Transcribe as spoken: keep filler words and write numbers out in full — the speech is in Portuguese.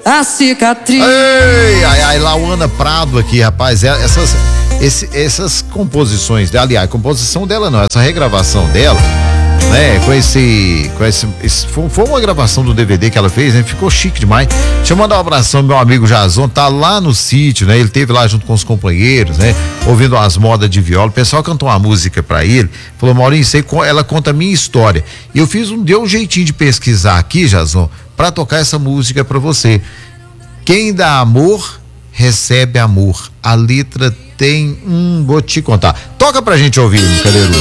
a cicatriz. Ei, ai, ai, Lauana Prado aqui, rapaz, essas, esse, essas composições dela, aliás, a composição dela não, essa regravação dela, né, com esse, com esse, esse foi, foi uma gravação do D V D que ela fez, né, ficou chique demais. Deixa eu mandar um abração ao meu amigo Jason, tá lá no sítio, né, ele teve lá junto com os companheiros, né, ouvindo umas modas de viola, o pessoal cantou uma música pra ele, falou, Maurinho, sei, ela conta a minha história, e eu fiz um, deu um jeitinho de pesquisar aqui, Jason, pra tocar essa música pra você. Quem dá amor, recebe amor. A letra tem um, vou te contar. Toca pra gente ouvir, Cadeirudo.